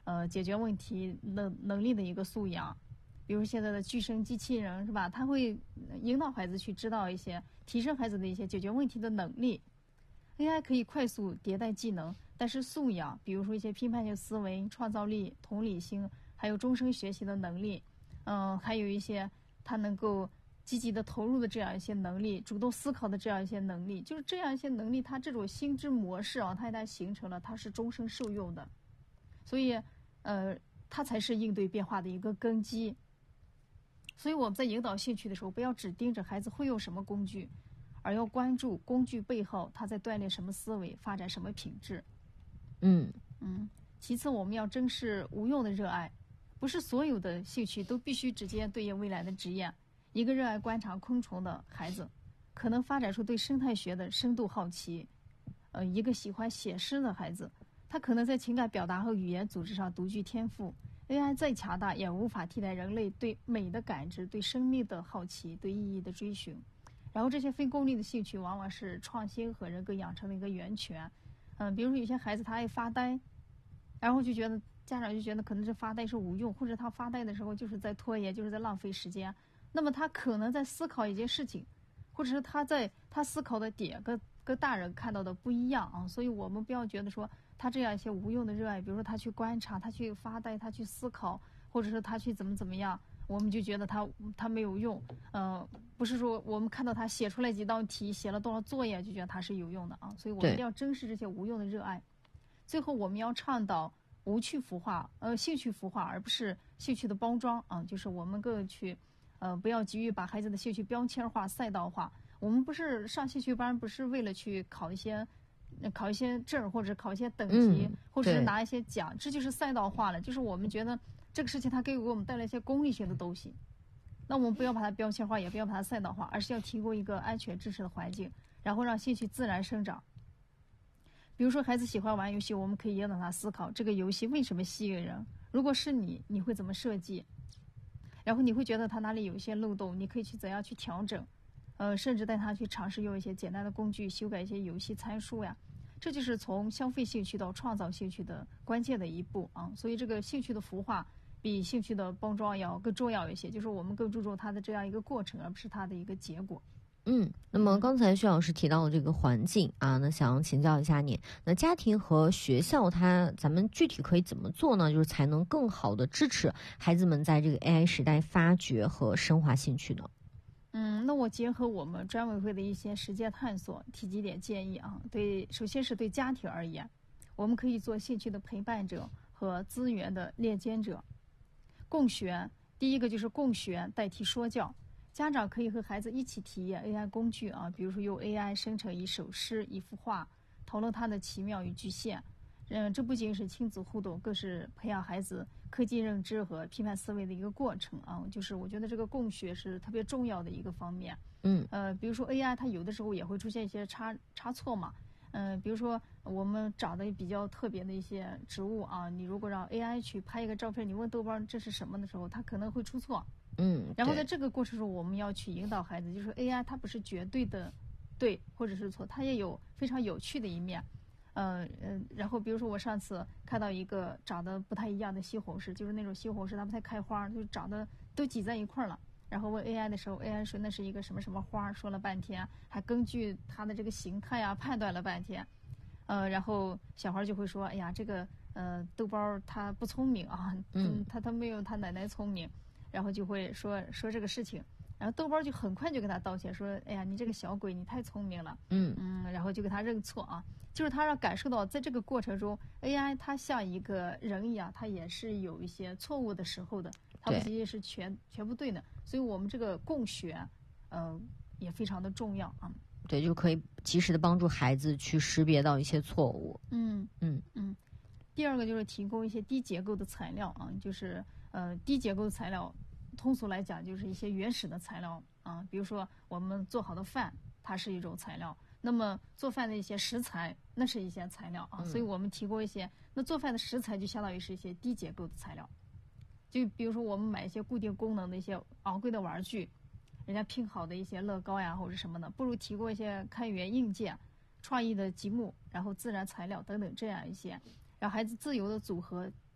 解决问题能力的一个素养。比如现在的具声机器人是吧？它会引导孩子去知道一些提升孩子的一些解决问题的能力。AI 可以快速迭代技能，但是素养，比如说一些批判性思维、创造力、同理心，还有终身学习的能力，还有一些它能够积极的投入的这样一些能力，主动思考的这样一些能力，就是这样一些能力，它这种心智模式啊，它一旦形成了，它是终身受用的，所以它才是应对变化的一个根基。所以我们在引导兴趣的时候，不要只盯着孩子会用什么工具，而要关注工具背后他在锻炼什么思维，发展什么品质。其次，我们要珍视无用的热爱，不是所有的兴趣都必须直接对应未来的职业。一个热爱观察昆虫的孩子，可能发展出对生态学的深度好奇；一个喜欢写诗的孩子，他可能在情感表达和语言组织上独具天赋。AI 再强大，也无法替代人类对美的感知、对生命的好奇、对意义的追寻。然后这些非功利的兴趣，往往是创新和人格养成的一个源泉。比如说有些孩子他爱发呆，然后家长就觉得可能这发呆是无用，或者他发呆的时候就是在拖延，就是在浪费时间。那么他可能在思考一件事情，或者是他思考的点跟大人看到的不一样啊。所以我们不要觉得说他这样一些无用的热爱，比如说他去观察，他去发呆，他去思考，或者是他去怎么样，我们就觉得他没有用。不是说我们看到他写出来几道题，写了多少作业就觉得他是有用的啊。所以我们要珍视这些无用的热爱。最后我们要倡导兴趣孵化，而不是兴趣的包装啊。就是我们更去不要急于把孩子的兴趣标签化、赛道化。我们不是上兴趣班，不是为了去考一些证，或者考一些等级，或者是拿一些奖，这就是赛道化了。就是我们觉得这个事情它给我们带来一些功利性的东西，那我们不要把它标签化，也不要把它赛道化，而是要提供一个安全支持的环境，然后让兴趣自然生长。比如说孩子喜欢玩游戏，我们可以引导他思考这个游戏为什么吸引人，如果是你会怎么设计，然后你会觉得他哪里有一些漏洞，你可以去怎样去调整，甚至带他去尝试用一些简单的工具修改一些游戏参数呀。这就是从消费兴趣到创造兴趣的关键的一步啊。所以这个兴趣的孵化比兴趣的包装要更重要一些，就是我们更注重它的这样一个过程，而不是它的一个结果。 那么刚才薛老师提到的这个环境啊，那想请教一下你，那家庭和学校咱们具体可以怎么做呢？就是才能更好的支持孩子们在这个 AI 时代发掘和深化兴趣呢？ 那我结合我们专委会的一些实践探索，提几点建议啊。首先是对家庭而言，我们可以做兴趣的陪伴者和资源的链接者。共学，第一个就是共学代替说教。家长可以和孩子一起体验 AI 工具啊，比如说用 AI 生成一首诗、一幅画，讨论它的奇妙与局限。这不仅是亲子互动，更是培养孩子科技认知和批判思维的一个过程啊。就是我觉得这个共学是特别重要的一个方面。比如说 AI 它有的时候也会出现一些差错嘛。比如说我们长得比较特别的一些植物啊，你如果让 AI 去拍一个照片，你问豆包这是什么的时候，它可能会出错。然后在这个过程中，我们要去引导孩子，就是 AI 它不是绝对的对或者是错，它也有非常有趣的一面。然后比如说我上次看到一个长得不太一样的西红柿，就是那种西红柿它不太开花，就长得都挤在一块了。然后问 AI 的时候 ，AI 说那是一个什么什么花，说了半天，还根据它的这个形态啊判断了半天。然后小孩就会说，哎呀，这个豆包他不聪明啊，他没有他奶奶聪明。然后就会说这个事情，然后豆包就很快就给他道歉，说哎呀你这个小鬼你太聪明了。然后就给他认错啊，就是他让感受到在这个过程中 AI 它像一个人一样，它也是有一些错误的时候的，它不仅仅是全部对的。所以我们这个共学也非常的重要啊。 对，就可以及时的帮助孩子去识别到一些错误。 第二个就是提供一些低结构的材料啊，就是低结构的材料，通俗来讲就是一些原始的材料啊，比如说我们做好的饭，它是一种材料，那么做饭的一些食材，那是一些材料啊，所以我们提供一些，那做饭的食材就相当于是一些低结构的材料，就比如说我们买一些固定功能的一些昂贵的玩具，人家拼好的一些乐高呀或者什么的，不如提供一些开源硬件、创意的积木，然后自然材料等等这样一些，让孩子自由的组合